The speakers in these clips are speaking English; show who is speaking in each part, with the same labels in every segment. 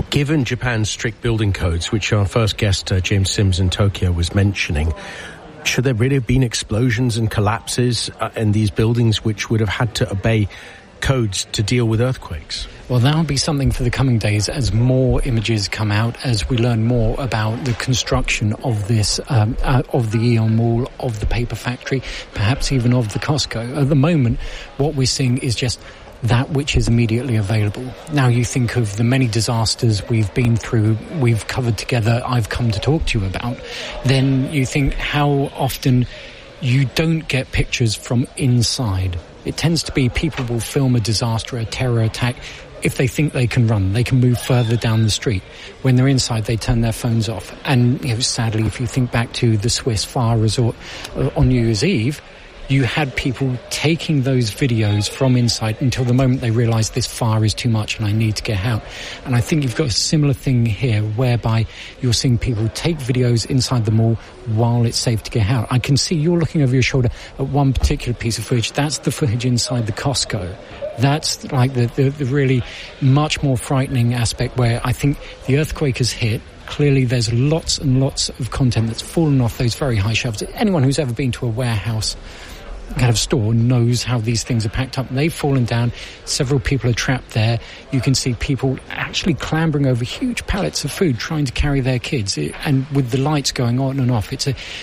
Speaker 1: Given Japan's strict building codes, which our first guest, James Sims in Tokyo, was mentioning, should there really have been explosions and collapses in these buildings which would have had to obey codes to deal with earthquakes?
Speaker 2: Well, that will be something for the coming days as more images come out, as we learn more about the construction of this, of the Aeon Mall, of the paper factory, perhaps even of the Costco. At the moment, what we're seeing is just that which is immediately available. Now you think of the many disasters we've been through, we've covered together, I've come to talk to you about, then you think how often you don't get pictures from inside. It tends to be people will film a disaster, a terror attack, if they think they can run, they can move further down the street. When they're inside, they turn their phones off. And sadly, if you think back to the Swiss fire resort on New Year's Eve, you had people taking those videos from inside until the moment they realised this fire is too much and I need to get out. And I think you've got a similar thing here whereby you're seeing people take videos inside the mall while it's safe to get out. I can see you're looking over your shoulder at one particular piece of footage. That's the footage inside the Costco. That's like the really much more frightening aspect where I think the earthquake has hit. Clearly, there's lots and lots of content that's fallen off those very high shelves. Anyone who's ever been to a warehouse kind of store knows how these things are packed up. They've fallen down. Several people are trapped there. You can see people actually clambering over huge pallets of food trying to carry their kids. And with the lights going on and off,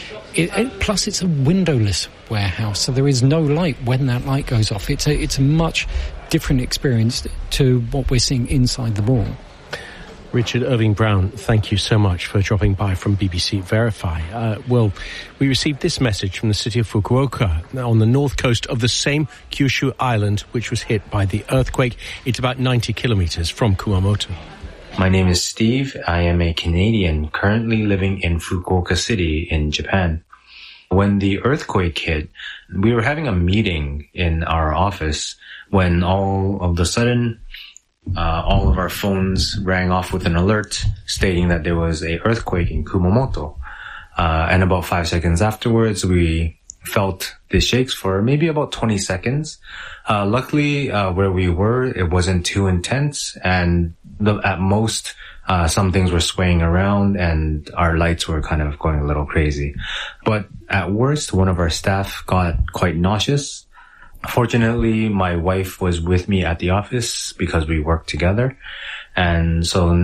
Speaker 2: plus it's a windowless warehouse, so there is no light when that light goes off. It's a much different experience to what we're seeing inside the mall.
Speaker 1: Richard Irving-Brown, thank you so much for dropping by from BBC Verify. Well, we received this message from the city of Fukuoka on the north coast of the same Kyushu island which was hit by the earthquake. It's about 90 kilometers from Kumamoto.
Speaker 3: My name is Steve. I am a Canadian currently living in Fukuoka City in Japan. When the earthquake hit, we were having a meeting in our office when all of a sudden all of our phones rang off with an alert stating that there was an earthquake in Kumamoto. And about 5 seconds afterwards, we felt the shakes for maybe about 20 seconds. Luckily, where we were, it wasn't too intense, and at most, some things were swaying around and our lights were kind of going a little crazy. But at worst, one of our staff got quite nauseous. Fortunately, my wife was with me at the office because we worked together. And so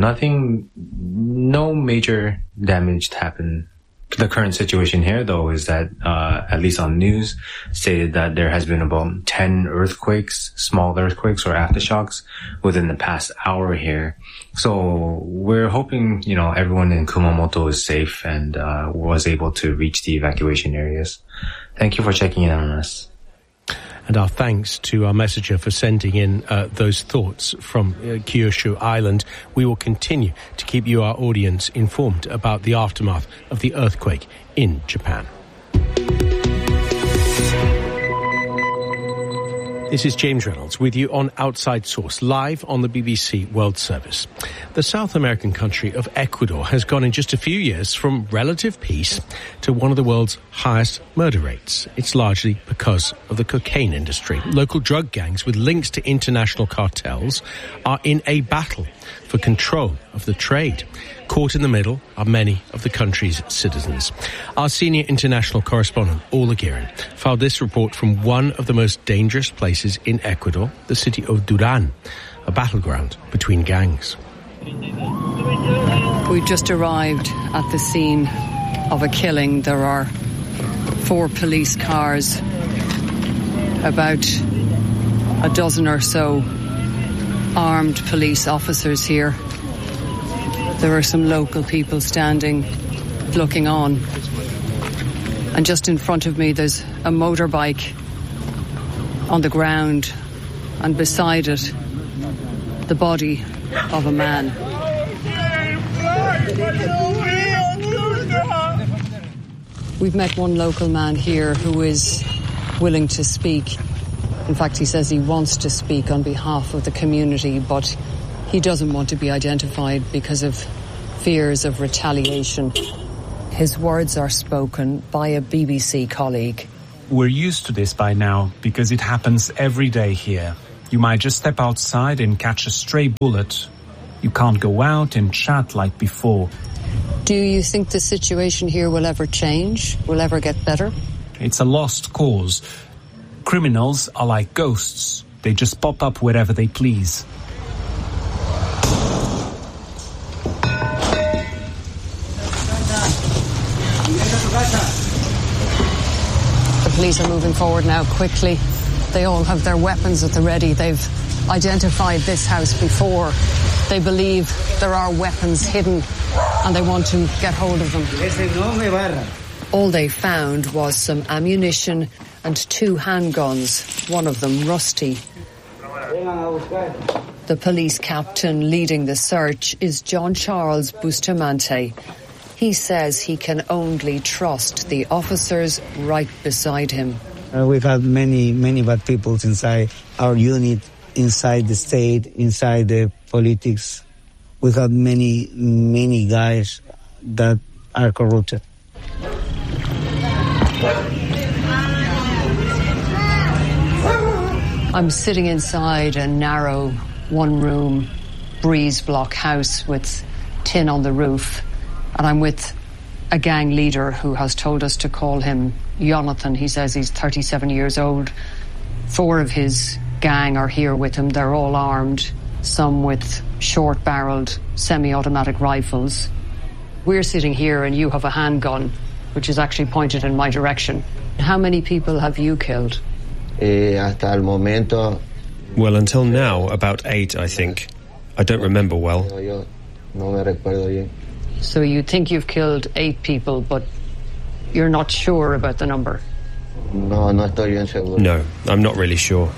Speaker 3: no major damage happened. The current situation here, though, is that, at least on news, stated that there has been about 10 earthquakes, small earthquakes or aftershocks within the past hour here. So we're hoping, everyone in Kumamoto is safe and, was able to reach the evacuation areas. Thank you for checking in on us.
Speaker 1: And our thanks to our messenger for sending in those thoughts from Kyushu Island. We will continue to keep you, our audience, informed about the aftermath of the earthquake in Japan. This is James Reynolds with you on Outside Source, live on the BBC World Service. The South American country of Ecuador has gone in just a few years from relative peace to one of the world's highest murder rates. It's largely because of the cocaine industry. Local drug gangs with links to international cartels are in a battle for control of the trade. Caught in the middle are many of the country's citizens. Our senior international correspondent, Ola Guerin, filed this report from one of the most dangerous places in Ecuador, the city of Duran, a battleground between gangs.
Speaker 4: We've just arrived at the scene of a killing. There are 4 police cars, about a dozen or so armed police officers here. There are some local people standing, looking on. And just in front of me, there's a motorbike on the ground, and beside it, the body of a man. We've met one local man here who is willing to speak. In fact, he says he wants to speak on behalf of the community, but he doesn't want to be identified because of fears of retaliation. His words are spoken by a BBC colleague.
Speaker 5: We're used to this by now because it happens every day here. You might just step outside and catch a stray bullet, You can't go out and chat like before.
Speaker 4: Do you think the situation here will ever change? Will ever get better?
Speaker 5: It's a lost cause. Criminals are like ghosts. They just pop up wherever they please.
Speaker 4: The police are moving forward now quickly. They all have their weapons at the ready. They've identified this house before. They believe there are weapons hidden and they want to get hold of them. All they found was some ammunition and 2 handguns, one of them rusty. The police captain leading the search is John Charles Bustamante. He says he can only trust the officers right beside him.
Speaker 6: We've had many bad people inside our unit, inside the state, inside the politics. We've had many guys that are corrupted.
Speaker 4: I'm sitting inside a narrow, one-room, breeze-block house with tin on the roof, and I'm with a gang leader who has told us to call him Jonathan. He says he's 37 years old. 4 of his gang are here with him. They're all armed, some with short-barreled semi-automatic rifles. We're sitting here and you have a handgun, which is actually pointed in my direction. How many people have you killed?
Speaker 7: Hasta el momento.
Speaker 8: Well, until now, about 8, I think. I don't remember well.
Speaker 7: No me recuerdo bien.
Speaker 4: So you think you've killed 8 people, but you're not sure about the number?
Speaker 7: No estoy bien seguro.
Speaker 8: No, I'm not really sure.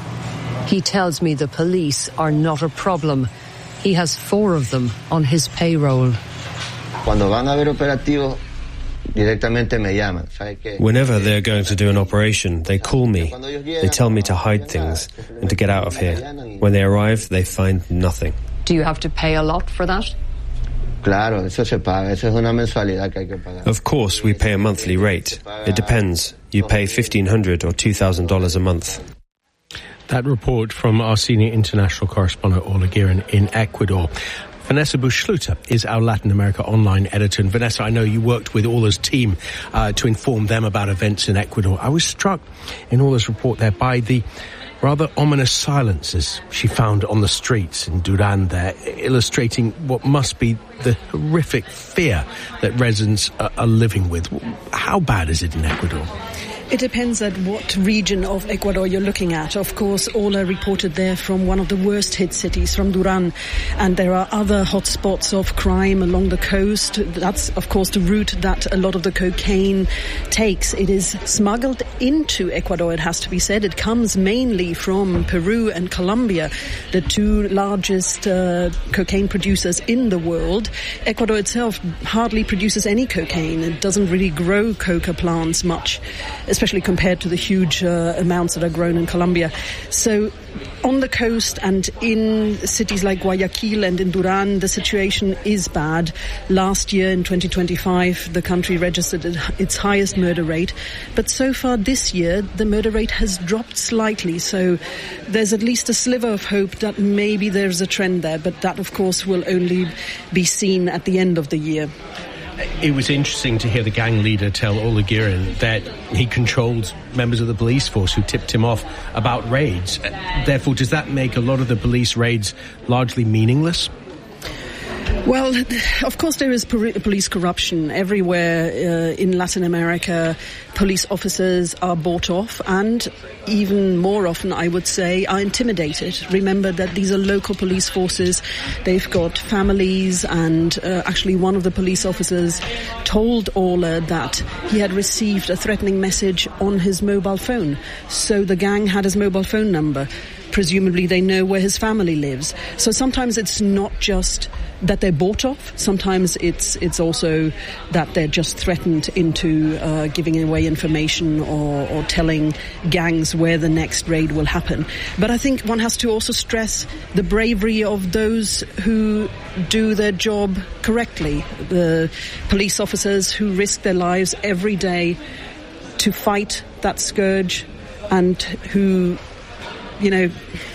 Speaker 4: He tells me the police are not a problem. He has 4 of them on his payroll.
Speaker 7: Cuando van a ver operativos, directamente me llaman.
Speaker 8: Whenever they're going to do an operation, they call me. They tell me to hide things and to get out of here. When they arrive, they find nothing.
Speaker 4: Do you have to pay a lot for that?
Speaker 7: Claro, eso se paga. Eso es una mensualidad que hay que pagar.
Speaker 8: Of course, we pay a monthly rate. It depends. You pay $1,500 or $2,000 a month.
Speaker 1: That report from our senior international correspondent, Orla Guerin, in Ecuador. Vanessa Bush-Schluter is our Latin America online editor. And Vanessa, I know you worked with Orla's team to inform them about events in Ecuador. I was struck in Orla's report there by the rather ominous silences she found on the streets in Duran there, illustrating what must be the horrific fear that residents are living with. How bad is it in Ecuador?
Speaker 9: It depends at what region of Ecuador you're looking at. Of course, Orla reported there from one of the worst hit cities, from Duran. And there are other hotspots of crime along the coast. That's, of course, the route that a lot of the cocaine takes. It is smuggled into Ecuador, it has to be said. It comes mainly from Peru and Colombia, the 2 largest cocaine producers in the world. Ecuador itself hardly produces any cocaine. It doesn't really grow coca plants much, especially compared to the huge amounts that are grown in Colombia. So on the coast and in cities like Guayaquil and in Duran, the situation is bad. Last year in 2025, the country registered its highest murder rate. But so far this year, the murder rate has dropped slightly. So there's at least a sliver of hope that maybe there's a trend there. But that, of course, will only be seen at the end of the year.
Speaker 1: It was interesting to hear the gang leader tell Orla Guerin that he controlled members of the police force who tipped him off about raids. Therefore, does that make a lot of the police raids largely meaningless?
Speaker 9: Well, of course there is police corruption everywhere in Latin America. Police officers are bought off and even more often, I would say, are intimidated. Remember that these are local police forces. They've got families, and actually one of the police officers told Orla that he had received a threatening message on his mobile phone. So the gang had his mobile phone number. Presumably they know where his family lives. So sometimes it's not just that they're bought off. Sometimes it's also that they're just threatened into giving away information or telling gangs where the next raid will happen. But I think one has to also stress the bravery of those who do their job correctly. The police officers who risk their lives every day to fight that scourge and who,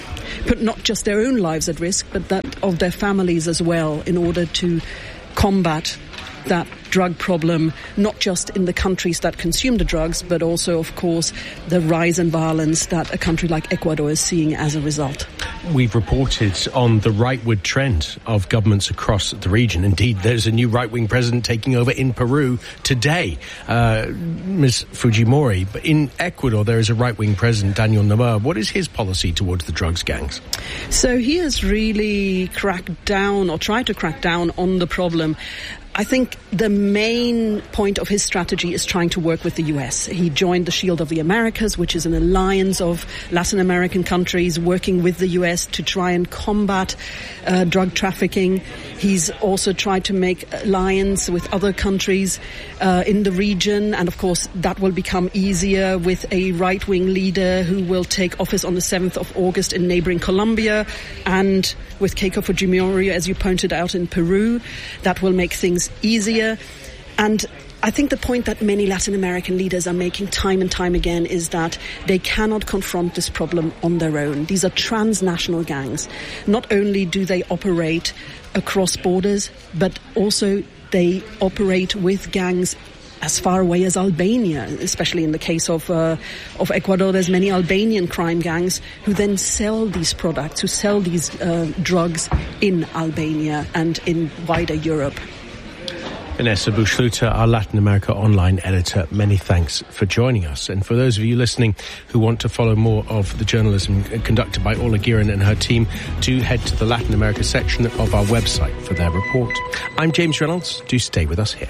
Speaker 9: put not just their own lives at risk, but that of their families as well, in order to combat that drug problem, not just in the countries that consume the drugs, but also, of course, the rise in violence that a country like Ecuador is seeing as a result.
Speaker 1: We've reported on the rightward trend of governments across the region. Indeed, there's a new right-wing president taking over in Peru today, Ms. Fujimori. But in Ecuador, there is a right-wing president, Daniel Noboa. What is his policy towards the drugs gangs?
Speaker 9: So he has really cracked down, or tried to crack down, on the problem. I think the main point of his strategy is trying to work with the US. He joined the Shield of the Americas, which is an alliance of Latin American countries working with the US to try and combat drug trafficking. He's also tried to make alliance with other countries in the region, and of course that will become easier with a right-wing leader who will take office on the 7th of August in neighboring Colombia, and with Keiko Fujimori, as you pointed out, in Peru. That will make things easier. And I think the point that many Latin American leaders are making time and time again is that they cannot confront this problem on their own. These are transnational gangs. Not only do they operate across borders, but also they operate with gangs as far away as Albania, especially in the case of Ecuador. There's many Albanian crime gangs who then sell these products, who sell these drugs in Albania and in wider Europe.
Speaker 1: Vanessa Bush-Luter, our Latin America online editor, many thanks for joining us. And for those of you listening who want to follow more of the journalism conducted by Orla Guerin and her team, do head to the Latin America section of our website for their report. I'm James Reynolds. Do stay with us here.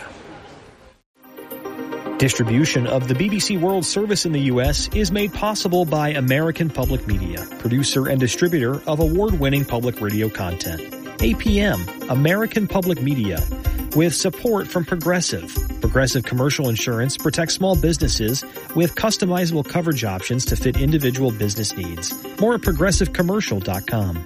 Speaker 10: Distribution of the BBC World Service in the U.S. is made possible by American Public Media, producer and distributor of award-winning public radio content. APM, American Public Media, with support from Progressive. Progressive Commercial Insurance protects small businesses with customizable coverage options to fit individual business needs. More at progressivecommercial.com.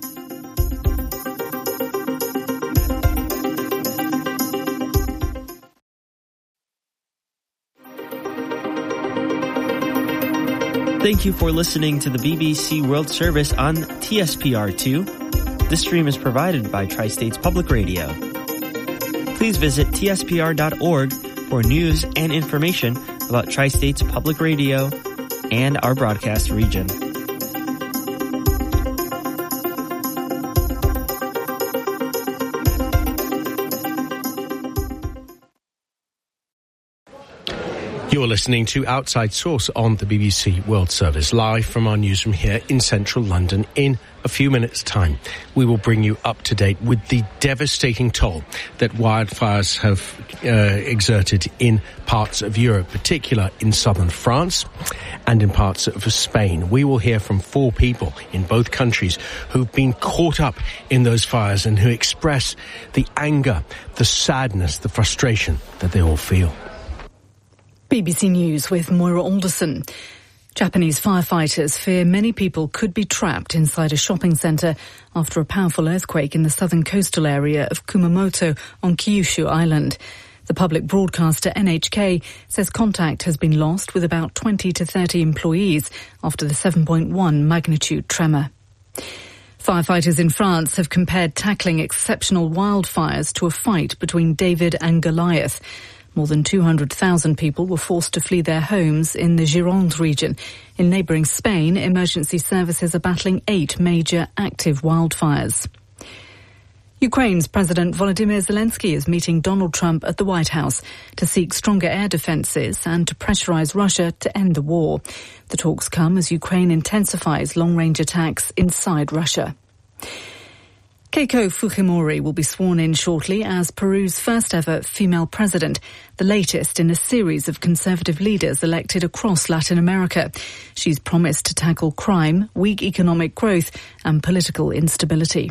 Speaker 11: Thank you for listening to the BBC World Service on TSPR2. This stream is provided by Tri-States Public Radio. Please visit tspr.org for news and information about Tri-States Public Radio and our broadcast region.
Speaker 1: You're listening to Outside Source on the BBC World Service, live from our newsroom here in central London. In a few minutes' time, we will bring you up to date with the devastating toll that wildfires have exerted in parts of Europe, particularly in southern France and in parts of Spain. We will hear from 4 people in both countries who've been caught up in those fires and who express the anger, the sadness, the frustration that they all feel.
Speaker 12: BBC News with Moira Alderson. Japanese firefighters fear many people could be trapped inside a shopping centre after a powerful earthquake in the southern coastal area of Kumamoto on Kyushu Island. The public broadcaster NHK says contact has been lost with about 20 to 30 employees after the 7.1 magnitude tremor. Firefighters in France have compared tackling exceptional wildfires to a fight between David and Goliath. More than 200,000 people were forced to flee their homes in the Gironde region. In neighbouring Spain, emergency services are battling 8 major active wildfires. Ukraine's President Volodymyr Zelensky is meeting Donald Trump at the White House to seek stronger air defences and to pressurise Russia to end the war. The talks come as Ukraine intensifies long-range attacks inside Russia. Keiko Fujimori will be sworn in shortly as Peru's first ever female president, the latest in a series of conservative leaders elected across Latin America. She's promised to tackle crime, weak economic growth and political instability.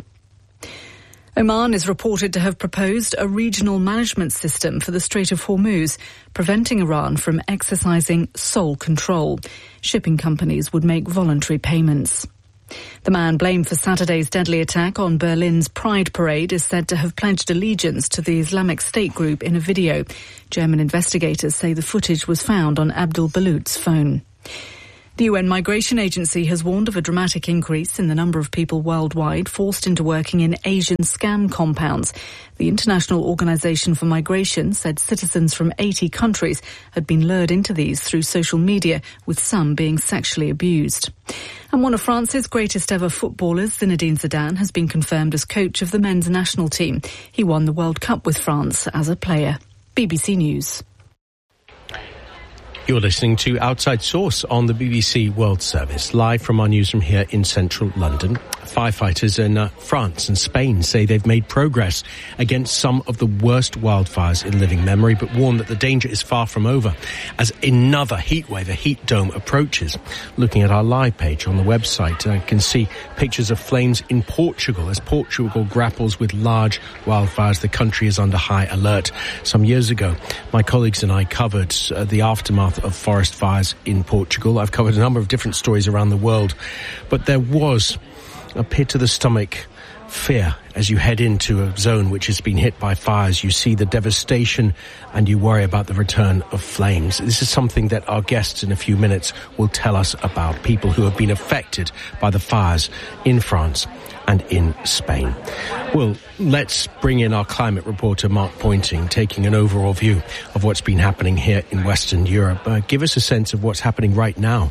Speaker 12: Oman is reported to have proposed a regional management system for the Strait of Hormuz, preventing Iran from exercising sole control. Shipping companies would make voluntary payments. The man blamed for Saturday's deadly attack on Berlin's Pride Parade is said to have pledged allegiance to the Islamic State group in a video. German investigators say the footage was found on Abdul Balut's phone. The UN Migration Agency has warned of a dramatic increase in the number of people worldwide forced into working in Asian scam compounds. The International Organization for Migration said citizens from 80 countries had been lured into these through social media, with some being sexually abused. And one of France's greatest ever footballers, Zinedine Zidane, has been confirmed as coach of the men's national team. He won the World Cup with France as a player. BBC News.
Speaker 1: You're listening to Outside Source on the BBC World Service, live from our newsroom here in central London. Firefighters in France and Spain say they've made progress against some of the worst wildfires in living memory, but warn that the danger is far from over as another heatwave, a heat dome, approaches. Looking at our live page on the website, I can see pictures of flames in Portugal as Portugal grapples with large wildfires. The country is under high alert. Some years ago, my colleagues and I covered the aftermath of forest fires in Portugal. I've covered a number of different stories around the world, but there was a pit-to-the-stomach fear as you head into a zone which has been hit by fires. You see the devastation and you worry about the return of flames. This is something that our guests in a few minutes will tell us about, people who have been affected by the fires in France and in Spain. Well, let's bring in our climate reporter, Mark Pointing, taking an overall view of what's been happening here in Western Europe. Give us a sense of what's happening right now.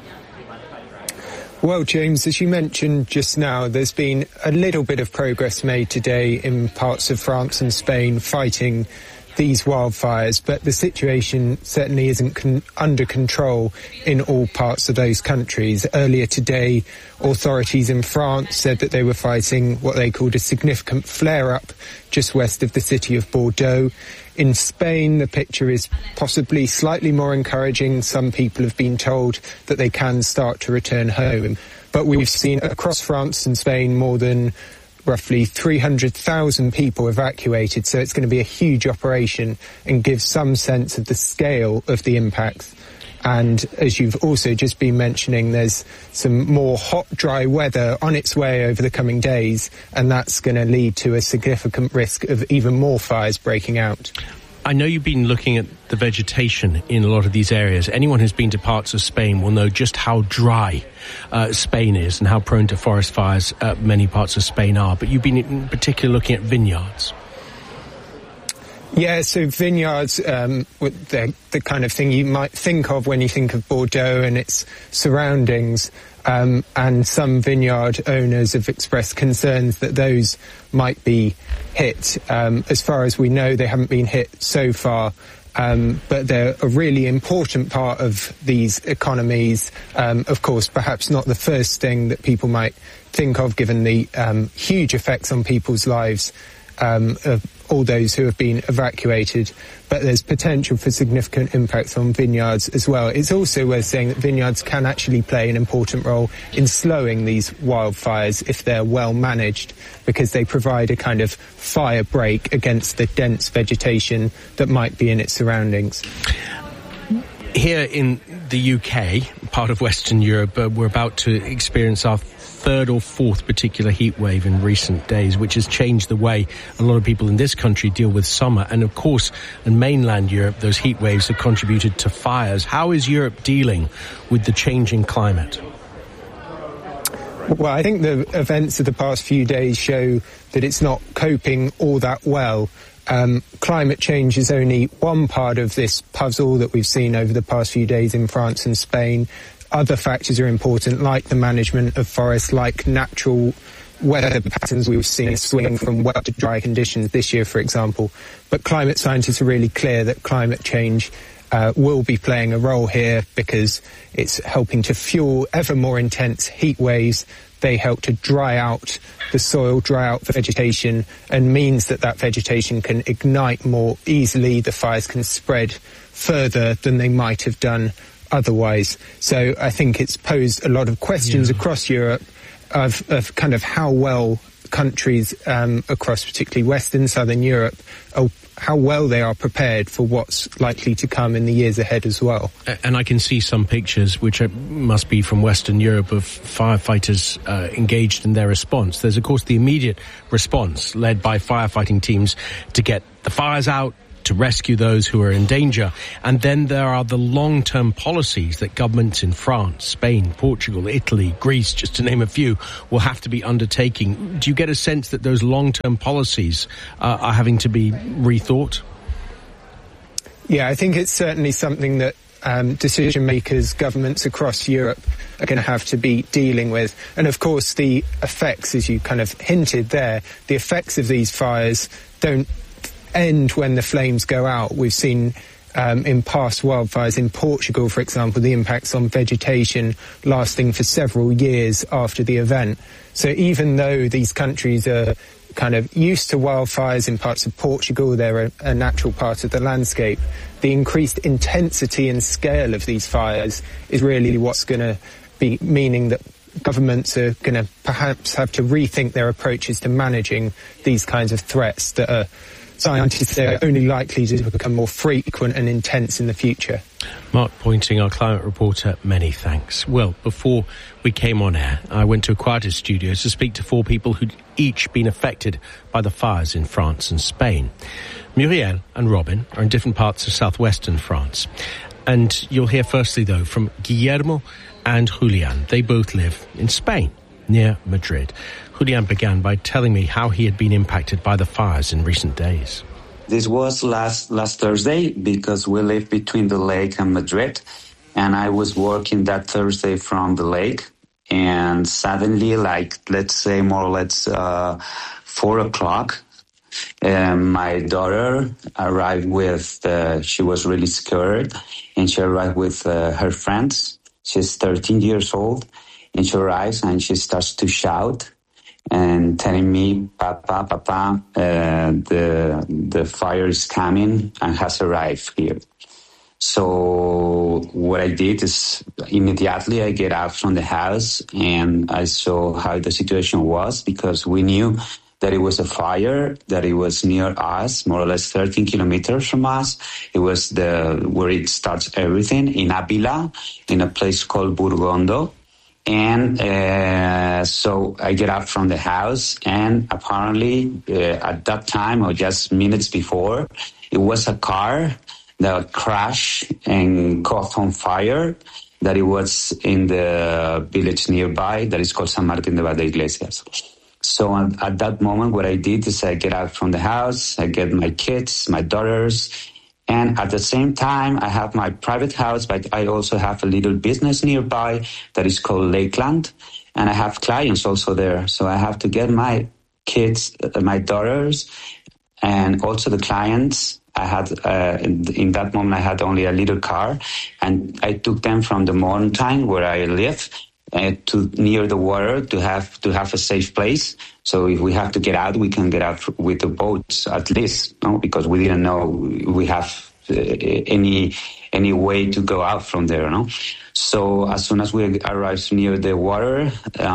Speaker 13: Well, James, as you mentioned just now, there's been a little bit of progress made today in parts of France and Spain fighting these wildfires, but the situation certainly isn't under control in all parts of those countries. Earlier today, authorities in France said that they were fighting what they called a significant flare-up just west of the city of Bordeaux. In Spain, the picture is possibly slightly more encouraging. Some people have been told that they can start to return home. But we've seen across France and Spain more than roughly 300,000 people evacuated, so it's going to be a huge operation and give some sense of the scale of the impacts. And as you've also just been mentioning, there's some more hot, dry weather on its way over the coming days, and that's going to lead to a significant risk of even more fires breaking out.
Speaker 1: I know you've been looking at the vegetation in a lot of these areas. Anyone who's been to parts of Spain will know just how dry Spain is and how prone to forest fires many parts of Spain are. But you've been in particular looking at vineyards.
Speaker 13: Yeah, so vineyards, the kind of thing you might think of when you think of Bordeaux and its surroundings. And some vineyard owners have expressed concerns that those might be hit. As far as we know, they haven't been hit so far, but they're a really important part of these economies. Of course, perhaps not the first thing that people might think of, given the huge effects on people's lives of all those who have been evacuated, but there's potential for significant impacts on vineyards as well. It's also worth saying that vineyards can actually play an important role in slowing these wildfires if they're well managed, because they provide a kind of fire break against the dense vegetation that might be in its surroundings.
Speaker 1: Here in the UK, part of Western Europe, we're about to experience our third or fourth particular heat wave in recent days, which has changed the way a lot of people in this country deal with summer. And of course, in mainland Europe, those heat waves have contributed to fires. How is Europe dealing with the changing climate?
Speaker 13: Well, I think the events of the past few days show that it's not coping all that well. Climate change is only one part of this puzzle that we've seen over the past few days in France and Spain. Other factors are important, like the management of forests, like natural weather patterns. We've seen a swing from wet to dry conditions this year, for example. But climate scientists are really clear that climate change will be playing a role here, because it's helping to fuel ever more intense heat waves. They help to dry out the soil, dry out the vegetation, and means that that vegetation can ignite more easily. The fires can spread further than they might have done otherwise. So I think it's posed a lot of questions across Europe of kind of how well countries across particularly Western, Southern Europe, how well they are prepared for what's likely to come in the years ahead as well.
Speaker 1: And I can see some pictures, which must be from Western Europe, of firefighters engaged in their response. There's, of course, the immediate response led by firefighting teams to get the fires out, to rescue those who are in danger. And then there are the long-term policies that governments in France, Spain, Portugal, Italy, Greece, just to name a few, will have to be undertaking. Do you get a sense that those long-term policies are having to be rethought?
Speaker 13: Yeah, I think it's certainly something that decision makers, governments across Europe are going to have to be dealing with. And of course, the effects, as you kind of hinted there, the effects of these fires don't end when the flames go out. We've seen in past wildfires in Portugal, for example, the impacts on vegetation lasting for several years after the event. So even though these countries are kind of used to wildfires in parts of Portugal, they're a natural part of the landscape, the increased intensity and scale of these fires is really what's going to be meaning that governments are going to perhaps have to rethink their approaches to managing these kinds of threats that are, scientists say, are only likely to become more frequent and intense in the future.
Speaker 1: Mark Pointing, our climate reporter, many thanks. Well, before we came on air, I went to Aquatis Studios to speak to 4 people who'd each been affected by the fires in France and Spain. Muriel and Robin are in different parts of southwestern France. And you'll hear firstly, though, from Guillermo and Julian. They both live in Spain, near Madrid. Julian began by telling me how he had been impacted by the fires in recent days.
Speaker 14: This was last Thursday because we live between the lake and Madrid, and I was working that Thursday from the lake, and suddenly, let's say more or less 4 o'clock, my daughter arrived with, she was really scared, and she arrived with her friends. She's 13 years old, and she arrives and she starts to shout and telling me, Papa, the fire is coming and has arrived here. So what I did is immediately I get out from the house and I saw how the situation was, because we knew that it was a fire, that it was near us, more or less 13 kilometers from us. It was where it starts everything, in Avila, in a place called Burgondo. And so I get out from the house, and apparently at that time, or just minutes before, it was a car that crashed and caught on fire, that it was in the village nearby that is called San Martín de Valdeiglesias. So at that moment, what I did is I get out from the house, I get my kids, my daughters, and at the same time, I have my private house, but I also have a little business nearby that is called Lakeland, and I have clients also there. So I have to get my kids, my daughters, and also the clients. I had, in that moment, I had only a little car, and I took them from the mountain where I live to near the water to have a safe place. So if we have to get out, we can get out with the boats at least, no? Because we didn't know we have any way to go out from there, no? So as soon as we arrived near the water,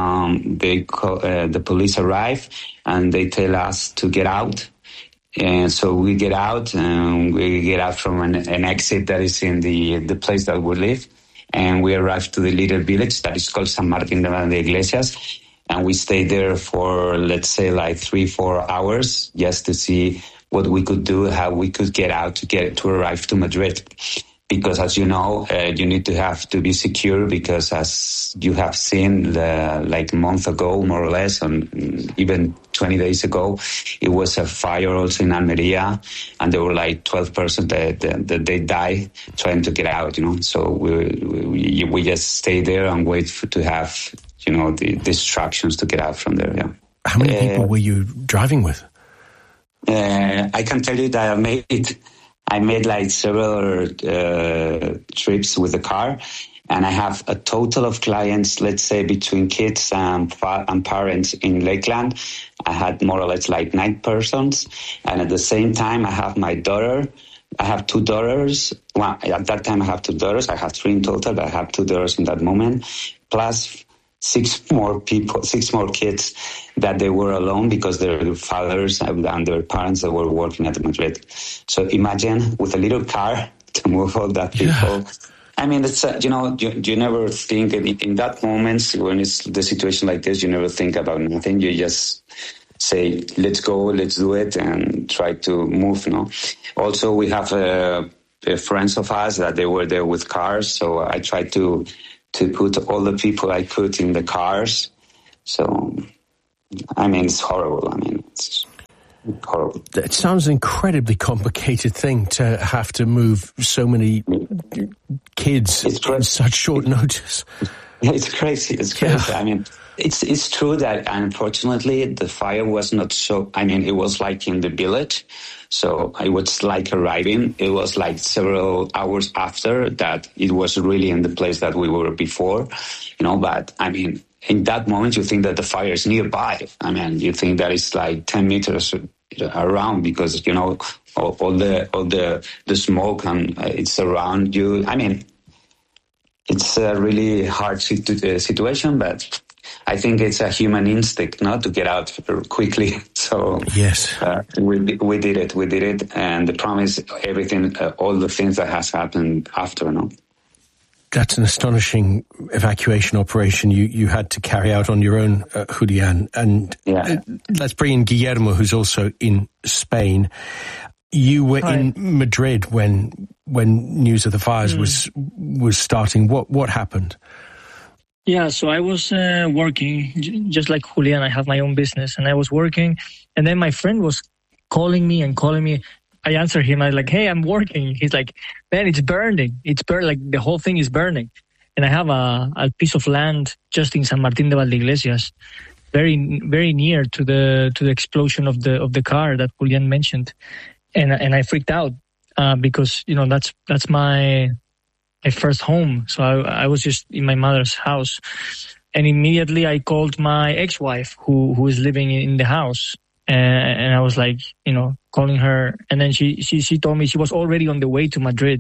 Speaker 14: the police arrive and they tell us to get out. And so we get out, and we get out from an exit that is in the place that we live. And we arrived to the little village that is called San Martín de Valdeiglesias. And we stayed there for, let's say, 3-4 hours just to see what we could do, how we could get out to arrive to Madrid. Because as you know, you need to have to be secure, because as you have seen, a month ago, more or less, and even 20 days ago, it was a fire also in Almeria, and there were 12 persons that they died trying to get out, So we just stay there and wait to have, the instructions to get out from there, yeah.
Speaker 1: How many people were you driving with?
Speaker 14: I can tell you that I made several trips with the car, and I have a total of clients, let's say between kids and parents in Lakeland. I had more or less 9 persons. And at the same time, I have my daughter. I have 2 daughters. Well, at that time I have 2 daughters. I have 3 in total, but I have 2 daughters in that moment, plus 6 more kids that they were alone because their fathers and their parents that were working at Madrid. So imagine with a little car to move all that people. Yeah. I mean, it's you never think in that moment when it's the situation like this, you never think about nothing. You just say, let's go, let's do it, and try to move. No. Also, we have friends of us that they were there with cars, so I tried to put all the people I could in the cars. So, I mean, it's horrible. I mean, it's horrible.
Speaker 1: It sounds an incredibly complicated thing to have to move so many kids in such short notice.
Speaker 14: It's crazy. It's crazy. Yeah. I mean, it's true that unfortunately the fire was not so. I mean, it was like in the village, so it was like arriving. It was like several hours after that. It was really in the place that we were before, But I mean, in that moment, you think that the fire is nearby. I mean, you think that it's like 10 meters around because all the smoke and it's around you. I mean, it's a really hard situation, but I think it's a human instinct not to get out quickly. So
Speaker 1: yes,
Speaker 14: we did it, and the problem is everything, all the things that has happened after. No.
Speaker 1: That's an astonishing evacuation operation you had to carry out on your own, Julian. And let's bring in Guillermo, who's also in Spain. You were in Madrid when news of the fires was starting. What happened?
Speaker 15: Yeah, so I was working, just like Julian. I have my own business, and I was working. And then my friend was calling me. I answered him. I was like, hey, I'm working. He's like, man, it's burning. It's like the whole thing is burning. And I have a piece of land just in San Martín de Valdeiglesias, very, very near to the explosion of the car that Julian mentioned. And I freaked out because, that's my first home. So I was just in my mother's house. And immediately I called my ex-wife who is living in the house. And I was like, calling her. And then she told me she was already on the way to Madrid.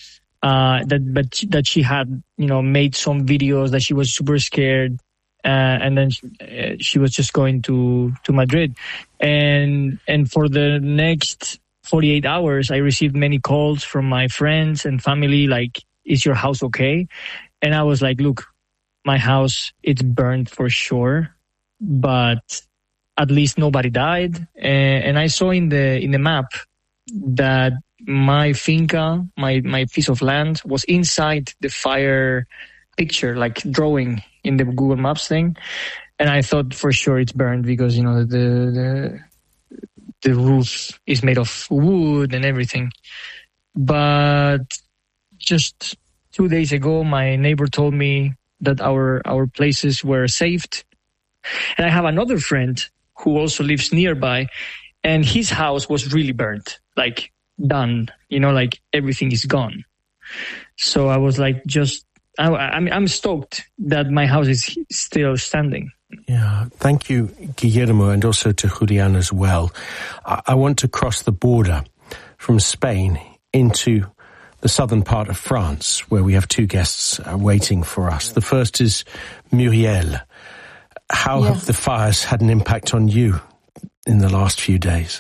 Speaker 15: That she had, made some videos, that she was super scared. And then she was just going to Madrid. And for the next 48 hours, I received many calls from my friends and family, like, is your house okay? And I was like, look, my house, it's burned for sure, but at least nobody died. And I saw in the map that my finca, my piece of land, was inside the fire picture, like drawing in the Google Maps thing. And I thought for sure it's burned because, the roof is made of wood and everything. But just 2 days ago, my neighbor told me that our places were saved. And I have another friend who also lives nearby, and his house was really burnt, like done, like everything is gone. So I was like, I'm stoked that my house is still standing.
Speaker 1: Yeah, thank you, Guillermo, and also to Julian as well. I want to cross the border from Spain into the southern part of France, where we have two guests waiting for us. The first is Muriel. How have the fires had an impact on you in the last few days?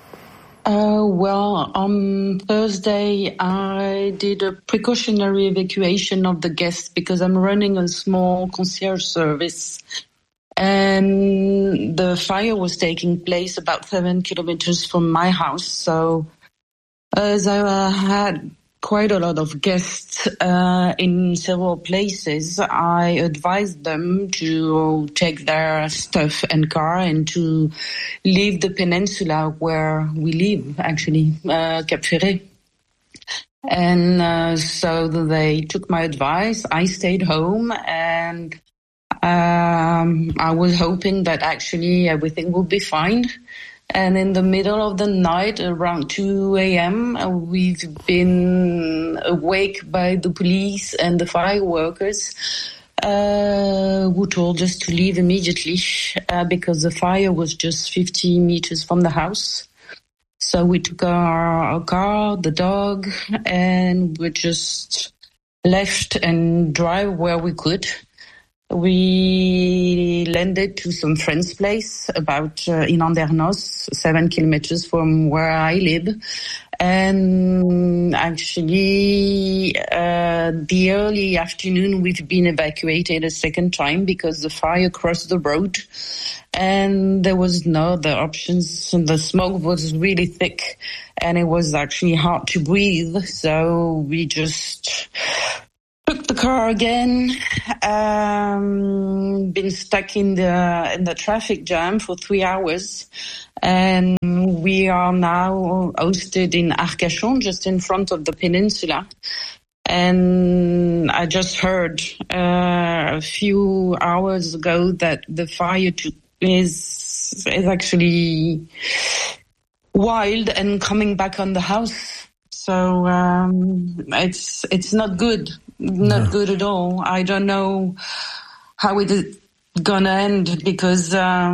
Speaker 16: Well, on Thursday, I did a precautionary evacuation of the guests because I'm running a small concierge service. And the fire was taking place about 7 kilometers from my house. So as I had quite a lot of guests in several places, I advised them to take their stuff and car and to leave the peninsula where we live, actually, Cap Ferret. And so they took my advice. I stayed home, and I was hoping that actually everything would be fine. And in the middle of the night, around 2 a.m., we've been awake by the police and the fire workers who told us to leave immediately because the fire was just 50 meters from the house. So we took our car, the dog, and we just left and drive where we could. We landed to some friend's place about in Andernos, 7 kilometers from where I live. And actually, the early afternoon, we've been evacuated a second time because the fire crossed the road and there was no other options. And the smoke was really thick and it was actually hard to breathe. So we just took the car again, been stuck in the traffic jam for 3 hours. And we are now hosted in Arcachon, just in front of the peninsula. And I just heard a few hours ago that the fire is actually wild and coming back on the house. So it's not good, not good at all. I don't know how it is gonna end because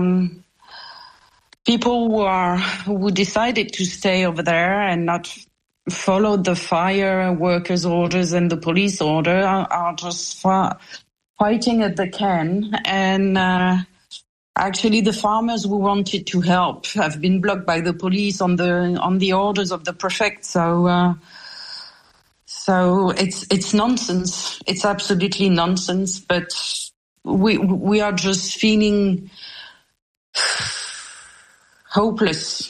Speaker 16: people who decided to stay over there and not follow the fire workers' orders and the police order are just fighting as they can. And actually, the farmers who wanted to help have been blocked by the police on the orders of the prefect. So it's nonsense. It's absolutely nonsense. But we are just feeling hopeless.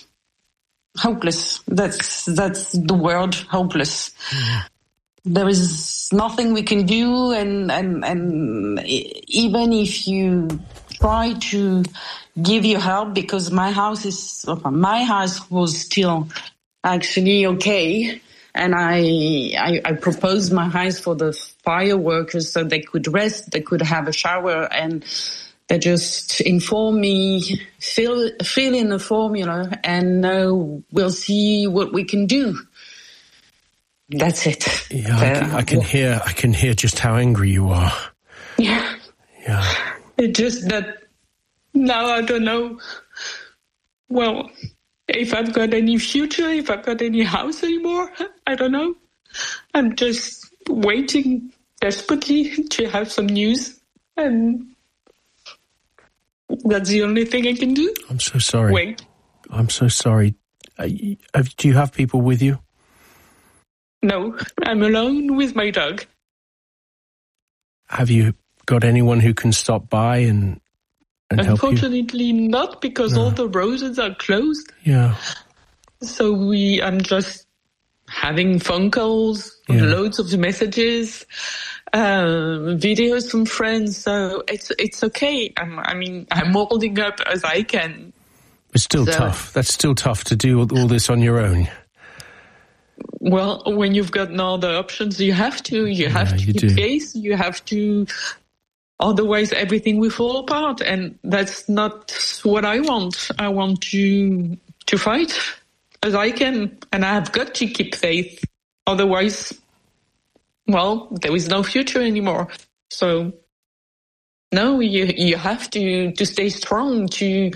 Speaker 16: That's the word, hopeless. There is nothing we can do, and even if you try to give your help, because my house was still actually okay, and I proposed my house for the fire workers so they could rest, they could have a shower, and they just inform me, fill in the formula, and we'll see what we can do. That's it.
Speaker 1: Yeah, I can hear just how angry you are.
Speaker 16: Yeah. It's just that now I don't know. Well, if I've got any future, if I've got any house anymore, I don't know. I'm just waiting desperately to have some news, and that's the only thing I can do.
Speaker 1: I'm so sorry.
Speaker 16: Wait.
Speaker 1: I'm so sorry. Do you have people with you?
Speaker 16: No, I'm alone with my dog.
Speaker 1: Have you got anyone who can stop by and help you?
Speaker 16: Unfortunately not, because all the roads are closed.
Speaker 1: Yeah.
Speaker 16: So I'm just having phone calls, loads of messages, videos from friends. So it's okay. I'm holding up as I can.
Speaker 1: It's still tough. That's still tough to do all this on your own.
Speaker 16: Well, when you've got no other options, you have to. You have to keep faith. You have to. Otherwise, everything will fall apart, and that's not what I want. I want to fight as I can, and I have got to keep faith. Otherwise, well, there is no future anymore. So, no, you have to stay strong, to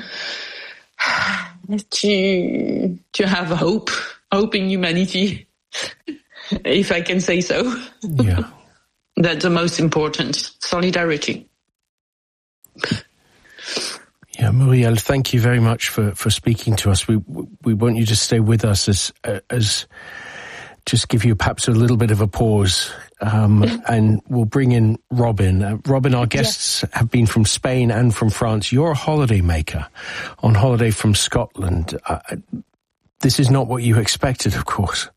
Speaker 16: have hope in humanity, if I can say so.
Speaker 1: Yeah.
Speaker 16: That's the most important, solidarity.
Speaker 1: Yeah, Muriel, thank you very much for speaking to us. We want you to stay with us as just give you perhaps a little bit of a pause, and we'll bring in Robin. Robin, our guests have been from Spain and from France. You're a holiday maker on holiday from Scotland. This is not what you expected, of course.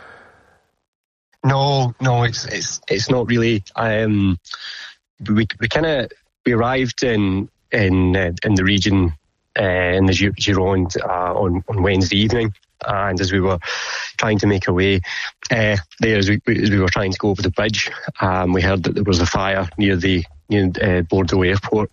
Speaker 17: No, it's not really. We arrived in the region in the Gironde on Wednesday evening, and as we were trying to make our way there, as we were trying to go over the bridge, we heard that there was a fire near Bordeaux Airport.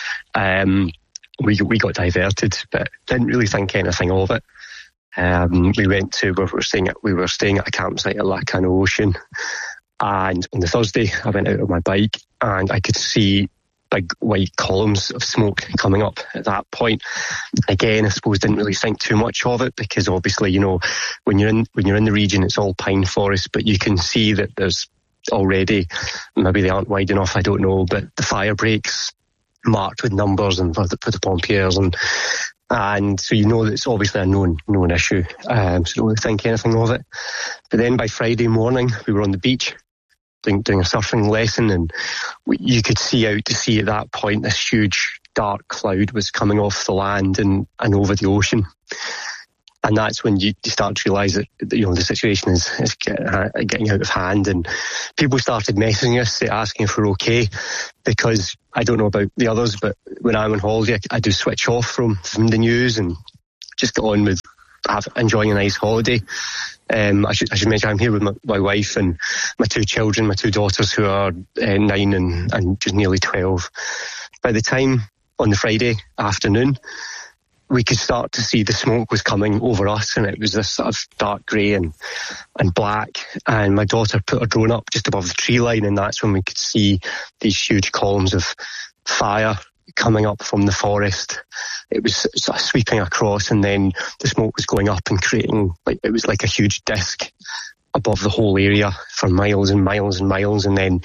Speaker 17: We got diverted, but didn't really think anything of it. We were staying at a campsite at Lacanau Ocean, and on the Thursday I went out on my bike and I could see big white columns of smoke coming up at that point. Again, I suppose didn't really think too much of it, because obviously, when you're in the region, it's all pine forest, but you can see that there's already, maybe they aren't wide enough, I don't know, but the fire breaks marked with numbers and for the pompiers, and And so you know that it's obviously a known issue, so don't really think anything of it. But then by Friday morning, we were on the beach doing a surfing lesson, and you could see out to sea at that point this huge dark cloud was coming off the land and over the ocean. And that's when you start to realise that the situation is getting out of hand, and people started messaging us asking if we're okay, because I don't know about the others, but when I'm on holiday, I do switch off from the news and just get on with enjoying a nice holiday. I should mention I'm here with my wife and my 2 children, my 2 daughters who are 9 and just nearly 12. By the time on the Friday afternoon, we could start to see the smoke was coming over us, and it was this sort of dark grey and black. And my daughter put her drone up just above the tree line, and that's when we could see these huge columns of fire coming up from the forest. It was sort of sweeping across, and then the smoke was going up and creating, it was like a huge disc above the whole area for miles and miles and miles. And then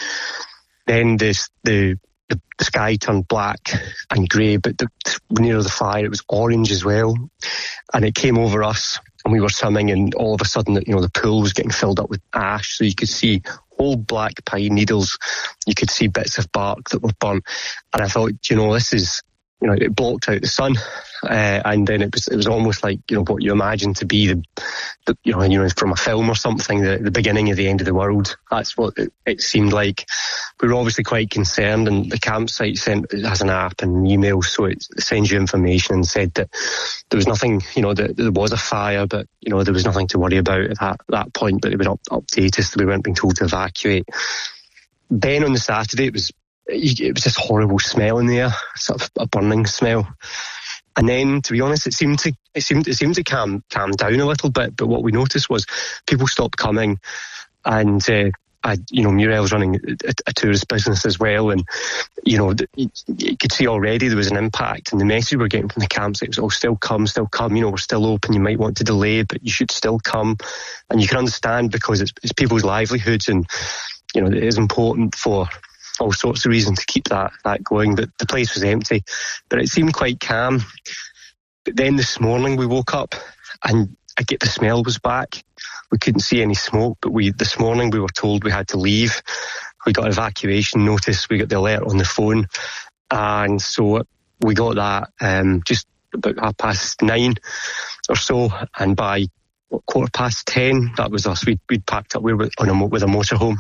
Speaker 17: the sky turned black and grey, but near the fire it was orange as well, and it came over us, and we were swimming, and all of a sudden the pool was getting filled up with ash, so you could see whole black pine needles, you could see bits of bark that were burnt, and I thought, this is, it blocked out the sun, and then it was almost like what you imagine to be the from a film or something, the beginning of the end of the world. That's what it seemed like. We were obviously quite concerned, and the campsite has an app and email, so it sends you information, and said that there was nothing, that there was a fire, but there was nothing to worry about at that point, but it would update us that we weren't being told to evacuate. Then on the Saturday, it was this horrible smell in the air, sort of a burning smell. And then, to be honest, it seemed to calm down a little bit. But what we noticed was people stopped coming, and Muriel's running a tourist business as well, and you could see already there was an impact. And the message we're getting from the campsite was, "Oh, still come. We're still open. You might want to delay, but you should still come." And you can understand, because it's people's livelihoods, and it is important for all sorts of reasons to keep that going. But the place was empty, but it seemed quite calm. But then this morning we woke up, and the smell was back. We couldn't see any smoke, but this morning we were told we had to leave. We got evacuation notice, we got the alert on the phone, and so we got that just about 9:30 or so, and by 10:15, that was us. We'd packed up. We were with a motorhome.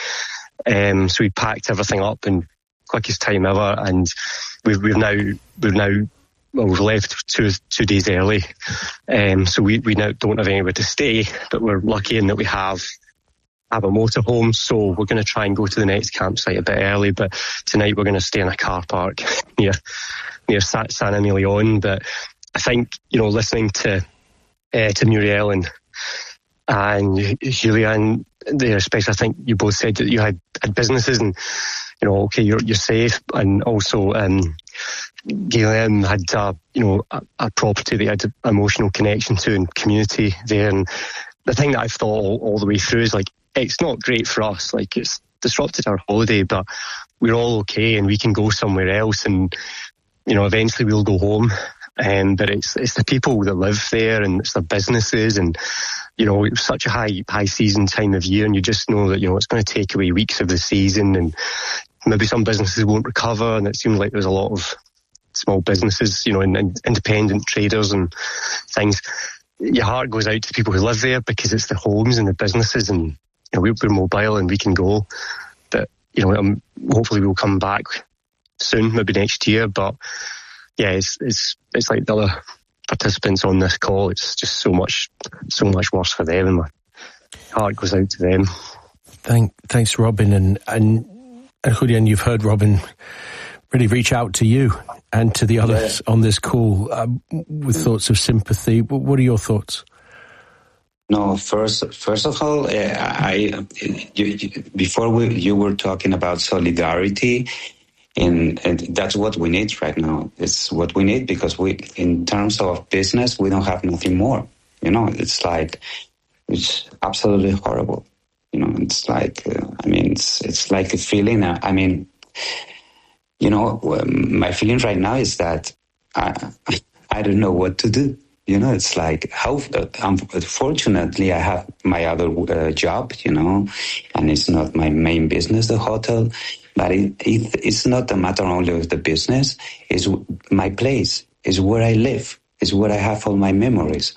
Speaker 17: So we packed everything up in quickest time ever, and we've left two days early. So we now don't have anywhere to stay, but we're lucky in that we have a motorhome, so we're going to try and go to the next campsite a bit early, but tonight we're going to stay in a car park near San Emilion. But I think, listening to Muriel and Julian there, especially, I think you both said that you had businesses, and okay, you're safe, and also Guillaume had a property that he had an emotional connection to and community there. And the thing that I've thought all the way through is, it's not great for us, it's disrupted our holiday, but we're all okay and we can go somewhere else, and eventually we'll go home. But it's the people that live there, and it's their businesses, and it was such a high season time of year, and you just know that it's going to take away weeks of the season, and maybe some businesses won't recover. And it seemed like there's a lot of small businesses, and independent traders and things. Your heart goes out to people who live there, because it's the homes and the businesses, and we're mobile and we can go. But hopefully we'll come back soon, maybe next year. But yeah, it's like the other participants on this call. It's just so much worse for them, and my heart goes out to them.
Speaker 1: Thanks, Robin, and Julian, you've heard Robin really reach out to you and to the others on this call with thoughts of sympathy. What are your thoughts?
Speaker 14: No, first of all, you were talking about solidarity. And that's what we need right now. It's what we need, because in terms of business, we don't have nothing more. It's absolutely horrible. It's like, it's like a feeling. My feeling right now is that I I don't know what to do. It's like, fortunately, I have my other job, and it's not my main business, the hotel. But it's not a matter only of the business. It's my place. It's where I live. It's where I have all my memories,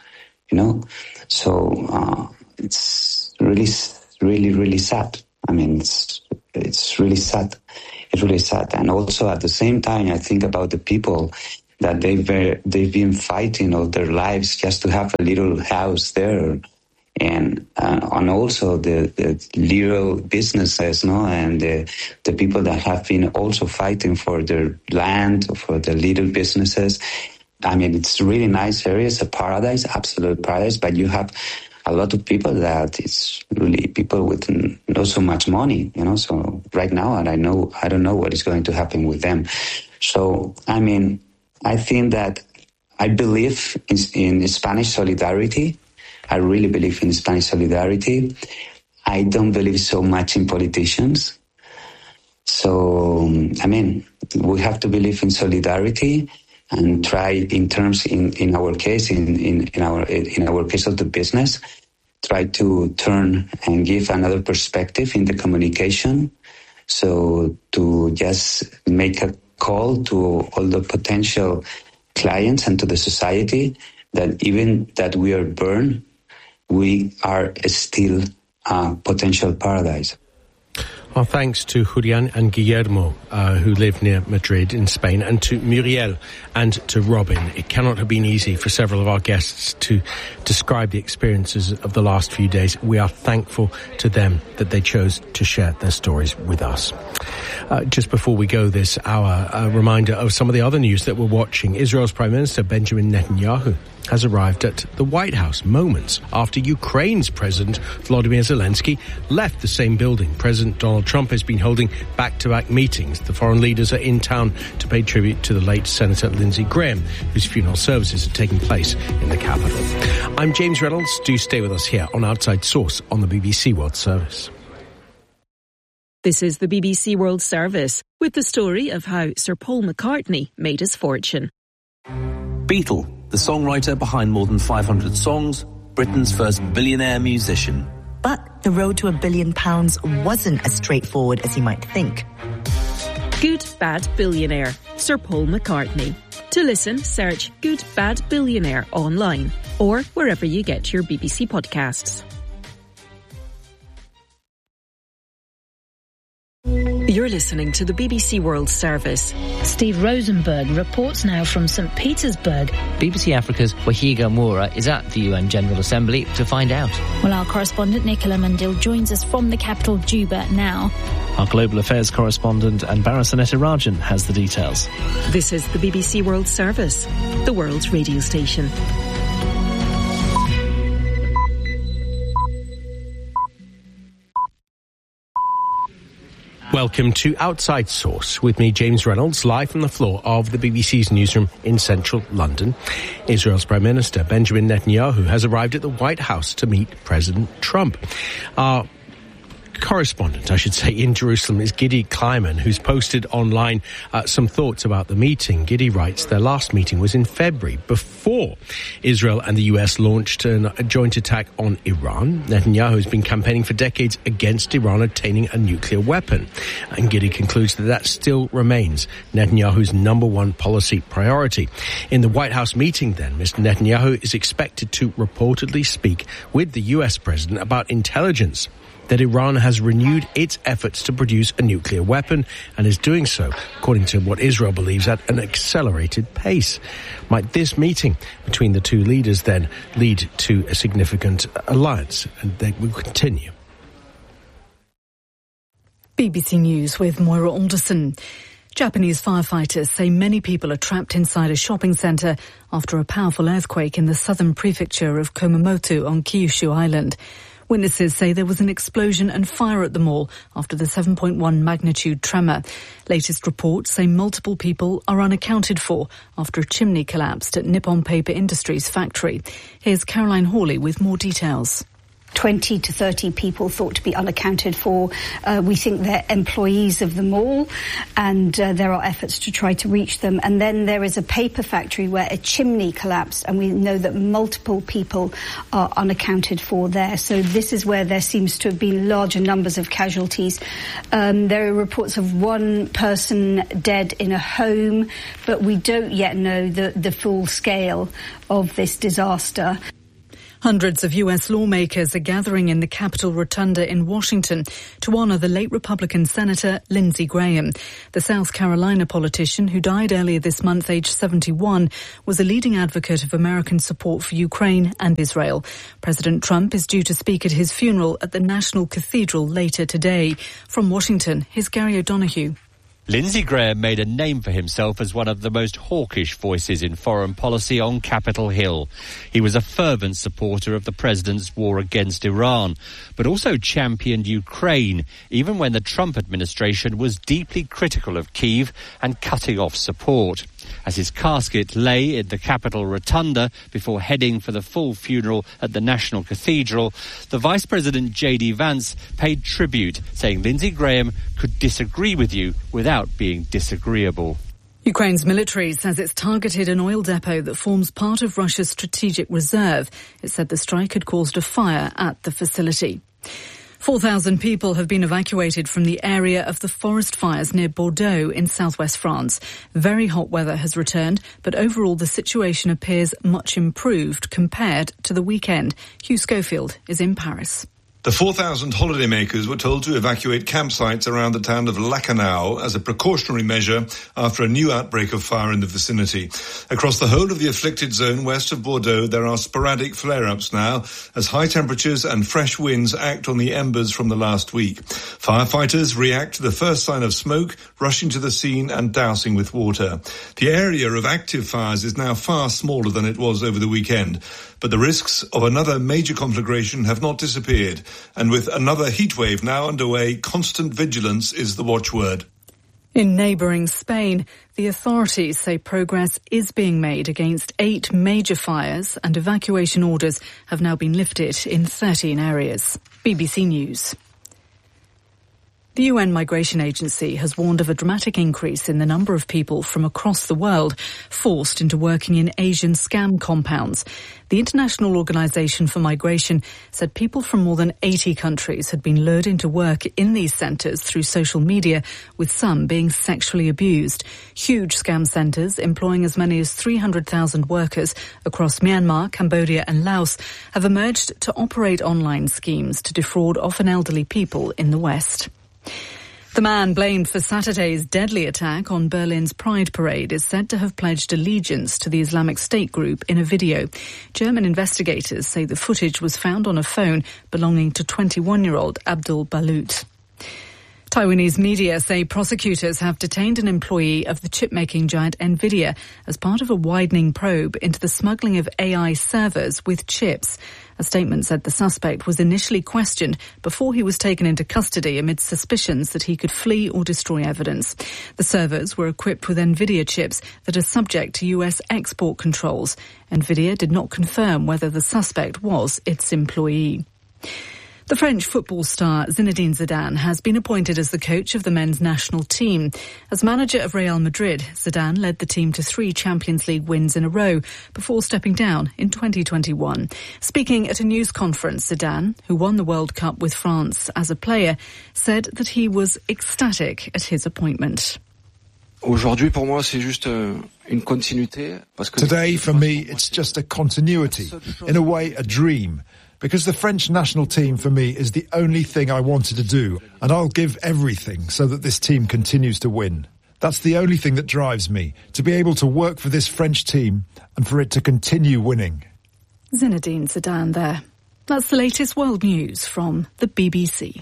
Speaker 14: So it's really, really, really sad. I mean, it's really sad. It's really sad. And also at the same time, I think about the people that they've been fighting all their lives just to have a little house there, and also the little businesses, and the people that have been also fighting for their land, for the little businesses. I mean, it's a really nice area. It's a paradise, absolute paradise. But you have a lot of people that it's really people with not so much money, So right now, and I don't know what is going to happen with them. So I mean, I think that I believe in Spanish solidarity. I really believe in Spanish solidarity. I don't believe so much in politicians. So, I mean, we have to believe in solidarity and try in our case, in our case of the business, try to turn and give another perspective in the communication. So to just make a call to all the potential clients and to the society that even that we are burned, we are still a potential paradise.
Speaker 1: Our thanks to Julian and Guillermo, who live near Madrid in Spain, and to Muriel and to Robin. It cannot have been easy for several of our guests to describe the experiences of the last few days. We are thankful to them that they chose to share their stories with us. Just before we go this hour, a reminder of some of the other news that we're watching. Israel's Prime Minister Benjamin Netanyahu has arrived at the White House moments after Ukraine's President Volodymyr Zelensky left the same building. President Donald Trump has been holding back-to-back meetings. The foreign leaders are in town to pay tribute to the late Senator Lindsey Graham, whose funeral services are taking place in the capital. I'm James Reynolds. Do stay with us here on Outside Source on the BBC World Service.
Speaker 18: This is the BBC World Service with the story of how Sir Paul McCartney made his fortune.
Speaker 19: Beatle, the songwriter behind more than 500 songs, Britain's first billionaire musician.
Speaker 20: But the road to £1 billion wasn't as straightforward as you might think.
Speaker 18: Good Bad Billionaire, Sir Paul McCartney. To listen, search Good Bad Billionaire online or wherever you get your BBC podcasts. You're listening to the BBC World Service.
Speaker 21: Steve Rosenberg reports now from St. Petersburg.
Speaker 22: BBC Africa's Wahiga Moura is at the UN General Assembly to find out.
Speaker 23: Well, our correspondent Nicola Mandil joins us from the capital, Juba, now.
Speaker 10: Our Global Affairs correspondent Anbara Sanetarajan has the details.
Speaker 18: This is the BBC World Service, the world's radio station.
Speaker 1: Welcome to Outside Source with me, James Reynolds, live from the floor of the BBC's newsroom in central London. Israel's Prime Minister Benjamin Netanyahu has arrived at the White House to meet President Trump. Our correspondent, I should say, in Jerusalem is Gidi Kleiman, who's posted online some thoughts about the meeting. Gidi writes their last meeting was in February, before Israel and the US launched a joint attack on Iran. Netanyahu has been campaigning for decades against Iran attaining a nuclear weapon. And Gidi concludes that still remains Netanyahu's number one policy priority. In the White House meeting then, Mr. Netanyahu is expected to reportedly speak with the US president about intelligence that Iran has renewed its efforts to produce a nuclear weapon and is doing so, according to what Israel believes, at an accelerated pace. Might this meeting between the two leaders then lead to a significant alliance? And they will continue.
Speaker 12: BBC News with Moira Alderson. Japanese firefighters say many people are trapped inside a shopping centre after a powerful earthquake in the southern prefecture of Kumamoto on Kyushu Island. Witnesses say there was an explosion and fire at the mall after the 7.1 magnitude tremor. Latest reports say multiple people are unaccounted for after a chimney collapsed at Nippon Paper Industries factory. Here's Caroline Hawley with more details.
Speaker 2: 20 to 30 people thought to be unaccounted for. We think they're employees of the mall, and there are efforts to try to reach them. And then there is a paper factory where a chimney collapsed, and we know that multiple people are unaccounted for there. So this is where there seems to have been larger numbers of casualties. There are reports of one person dead in a home, but we don't yet know the full scale of this disaster.
Speaker 12: Hundreds of US lawmakers are gathering in the Capitol Rotunda in Washington to honour the late Republican Senator Lindsey Graham. The South Carolina politician, who died earlier this month aged 71, was a leading advocate of American support for Ukraine and Israel. President Trump is due to speak at his funeral at the National Cathedral later today. From Washington, here's Gary O'Donoghue.
Speaker 3: Lindsey Graham made a name for himself as one of the most hawkish voices in foreign policy on Capitol Hill. He was a fervent supporter of the president's war against Iran, but also championed Ukraine, even when the Trump administration was deeply critical of Kyiv and cutting off support. As his casket lay in the Capitol Rotunda before heading for the full funeral at the National Cathedral, the Vice President J.D. Vance paid tribute, saying Lindsey Graham could disagree with you without being disagreeable.
Speaker 12: Ukraine's military says it's targeted an oil depot that forms part of Russia's strategic reserve. It said the strike had caused a fire at the facility. 4,000 people have been evacuated from the area of the forest fires near Bordeaux in southwest France. Very hot weather has returned, but overall the situation appears much improved compared to the weekend. Hugh Schofield is in Paris.
Speaker 5: The 4,000 holidaymakers were told to evacuate campsites around the town of Lacanau as a precautionary measure after a new outbreak of fire in the vicinity. Across the whole of the afflicted zone west of Bordeaux, there are sporadic flare-ups now as high temperatures and fresh winds act on the embers from the last week. Firefighters react to the first sign of smoke, rushing to the scene and dousing with water. The area of active fires is now far smaller than it was over the weekend, but the risks of another major conflagration have not disappeared. And with another heatwave now underway, constant vigilance is the watchword.
Speaker 12: In neighbouring Spain, the authorities say progress is being made against 8 major fires, and evacuation orders have now been lifted in 13 areas. BBC News. The UN Migration Agency has warned of a dramatic increase in the number of people from across the world forced into working in Asian scam compounds. The International Organization for Migration said people from more than 80 countries had been lured into work in these centres through social media, with some being sexually abused. Huge scam centres employing as many as 300,000 workers across Myanmar, Cambodia and Laos have emerged to operate online schemes to defraud often elderly people in the West. The man blamed for Saturday's deadly attack on Berlin's Pride Parade is said to have pledged allegiance to the Islamic State group in a video. German investigators say the footage was found on a phone belonging to 21-year-old Abdul Balut. Taiwanese media say prosecutors have detained an employee of the chip-making giant Nvidia as part of a widening probe into the smuggling of AI servers with chips. A statement said the suspect was initially questioned before he was taken into custody amid suspicions that he could flee or destroy evidence. The servers were equipped with Nvidia chips that are subject to US export controls. Nvidia did not confirm whether the suspect was its employee. The French football star Zinedine Zidane has been appointed as the coach of the men's national team. As manager of Real Madrid, Zidane led the team to 3 Champions League wins in a row before stepping down in 2021. Speaking at a news conference, Zidane, who won the World Cup with France as a player, said that he was ecstatic at his appointment.
Speaker 24: Today, for me, it's just a continuity. In a way, a dream. Because the French national team, for me, is the only thing I wanted to do, and I'll give everything so that this team continues to win. That's the only thing that drives me, to be able to work for this French team and for it to continue winning.
Speaker 12: Zinedine Zidane there. That's the latest world news from the BBC.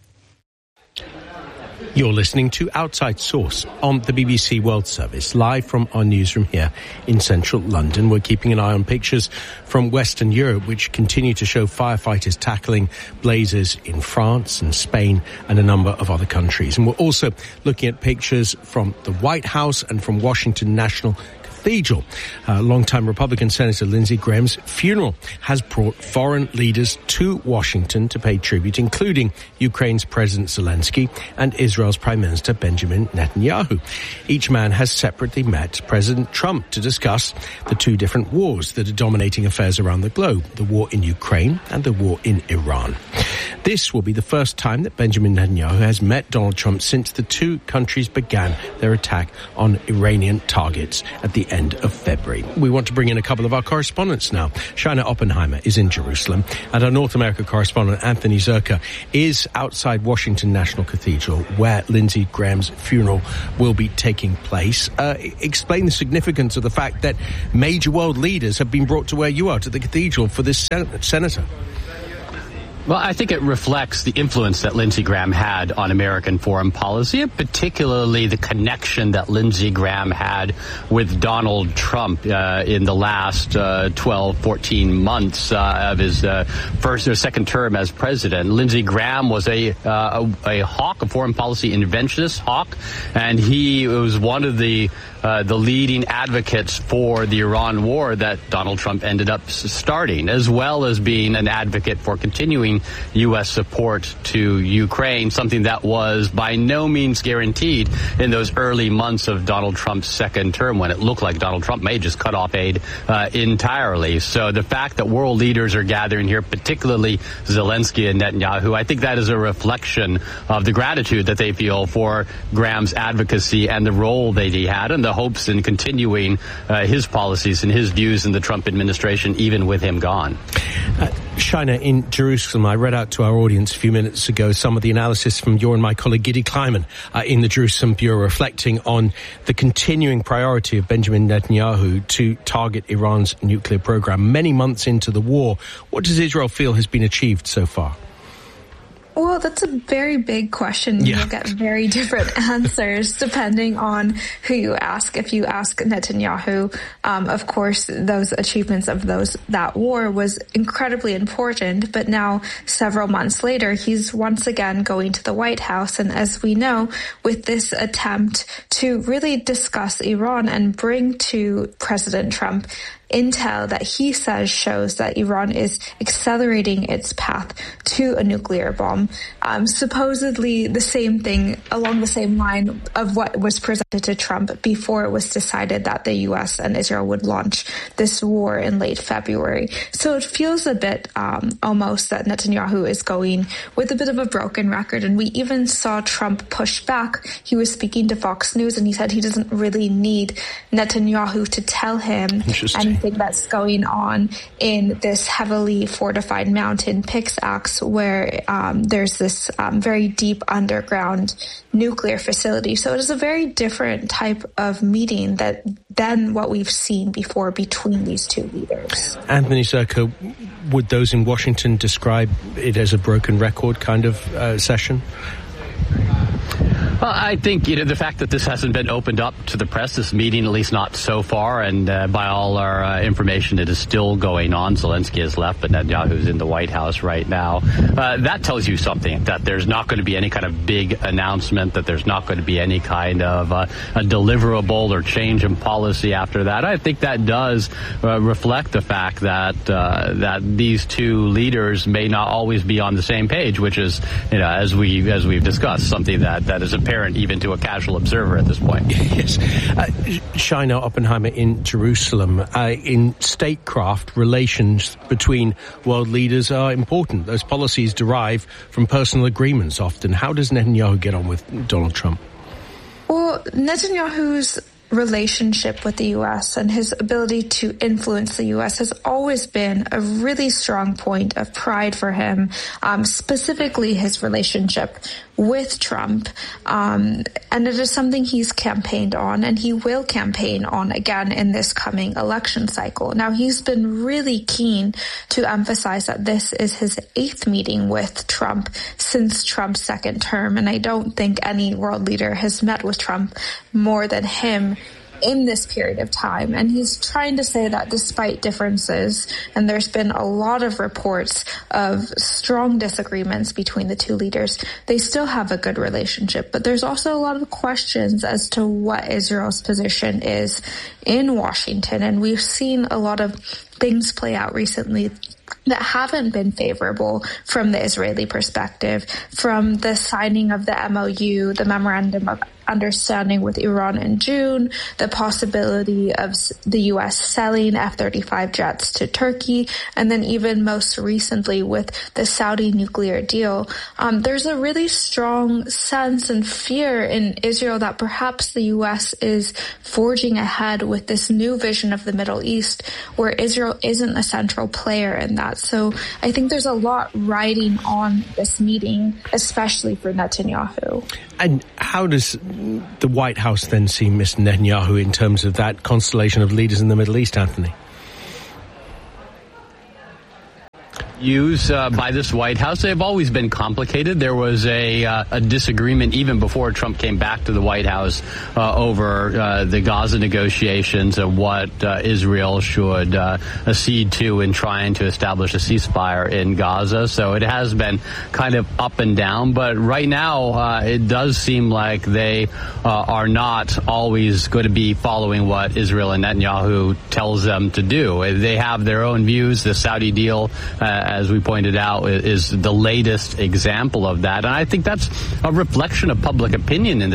Speaker 1: You're listening to Outside Source on the BBC World Service, live from our newsroom here in central London. We're keeping an eye on pictures from Western Europe, which continue to show firefighters tackling blazes in France and Spain and a number of other countries. And we're also looking at pictures from the White House and from Washington National cathedral. Longtime Republican Senator Lindsey Graham's funeral has brought foreign leaders to Washington to pay tribute, including Ukraine's President Zelensky and Israel's Prime Minister Benjamin Netanyahu. Each man has separately met President Trump to discuss the two different wars that are dominating affairs around the globe, the war in Ukraine and the war in Iran. This will be the first time that Benjamin Netanyahu has met Donald Trump since the two countries began their attack on Iranian targets at the end of February. We want to bring in a couple of our correspondents now. Shina Oppenheimer is in Jerusalem, and our North America correspondent Anthony Zerka is outside Washington National Cathedral, where Lindsey Graham's funeral will be taking place. Explain the significance of the fact that major world leaders have been brought to where you are, to the cathedral, for this senator.
Speaker 4: Well, I think it reflects the influence that Lindsey Graham had on American foreign policy, and particularly the connection that Lindsey Graham had with Donald Trump in the last 12, 14 months of his first or second term as president. Lindsey Graham was a hawk, a foreign policy interventionist hawk, and he was one of the leading advocates for the Iran war that Donald Trump ended up starting, as well as being an advocate for continuing U.S. support to Ukraine, something that was by no means guaranteed in those early months of Donald Trump's second term, when it looked like Donald Trump may just cut off aid entirely. So the fact that world leaders are gathering here, particularly Zelensky and Netanyahu, I think that is a reflection of the gratitude that they feel for Graham's advocacy and the role that he had, and the hopes in continuing his policies and his views in the Trump administration, even with him gone.
Speaker 1: Shina, in Jerusalem, I read out to our audience a few minutes ago some of the analysis from your and my colleague Gidi Kleiman in the Jerusalem Bureau, reflecting on the continuing priority of Benjamin Netanyahu to target Iran's nuclear program many months into the war. What does Israel feel has been achieved so far?
Speaker 6: Well, that's a very big question.
Speaker 1: Yeah.
Speaker 6: You'll get very different answers depending on who you ask. If you ask Netanyahu, of course, those achievements of that war was incredibly important. But now, several months later, he's once again going to the White House. And as we know, with this attempt to really discuss Iran and bring to President Trump intel that he says shows that Iran is accelerating its path to a nuclear bomb. Supposedly the same thing along the same line of what was presented to Trump before it was decided that the U.S. and Israel would launch this war in late February. So it feels a bit almost that Netanyahu is going with a bit of a broken record. And we even saw Trump push back. He was speaking to Fox News and he said he doesn't really need Netanyahu to tell him anything that's going on in this heavily fortified mountain Pixax, where there's this very deep underground nuclear facility. So it is a very different type of meeting than what we've seen before between these two leaders.
Speaker 1: Anthony Zerka, would those in Washington describe it as a broken record kind of session?
Speaker 4: Well, I think, the fact that this hasn't been opened up to the press, this meeting, at least not so far, and by all our information, it is still going on. Zelensky has left, but Netanyahu's in the White House right now. That tells you something, that there's not going to be any kind of big announcement, that there's not going to be any kind of a deliverable or change in policy after that. I think that does reflect the fact that these two leaders may not always be on the same page, which is, as we've discussed, something that is apparent even to a casual observer at this point.
Speaker 1: Yes. Shina Oppenheimer in Jerusalem. In statecraft, relations between world leaders are important. Those policies derive from personal agreements often. How does Netanyahu get on with Donald Trump?
Speaker 6: Well, Netanyahu's relationship with the U.S. and his ability to influence the U.S. has always been a really strong point of pride for him, specifically his relationship with Trump. And it is something he's campaigned on, and he will campaign on again in this coming election cycle. Now, he's been really keen to emphasize that this is his 8th meeting with Trump since Trump's second term, and I don't think any world leader has met with Trump more than him in this period of time. And he's trying to say that despite differences, and there's been a lot of reports of strong disagreements between the two leaders, they still have a good relationship. But there's also a lot of questions as to what Israel's position is in Washington. And we've seen a lot of things play out recently that haven't been favorable from the Israeli perspective, from the signing of the MOU, the Memorandum of Understanding with Iran in June, the possibility of the U.S. selling F-35 jets to Turkey, and then even most recently with the Saudi nuclear deal. There's a really strong sense and fear in Israel that perhaps the U.S. is forging ahead with this new vision of the Middle East, where Israel isn't a central player in that. So I think there's a lot riding on this meeting, especially for Netanyahu.
Speaker 1: And how does the White House then see Mr. Netanyahu in terms of that constellation of leaders in the Middle East, Anthony?
Speaker 4: Views by this White House, they've always been complicated. There was a disagreement even before Trump came back to the White House over the Gaza negotiations and what Israel should accede to in trying to establish a ceasefire in Gaza. So it has been kind of up and down. But right now, it does seem like they are not always going to be following what Israel and Netanyahu tells them to do. They have their own views. The Saudi deal, as we pointed out, is the latest example of that. And I think that's a reflection of public opinion in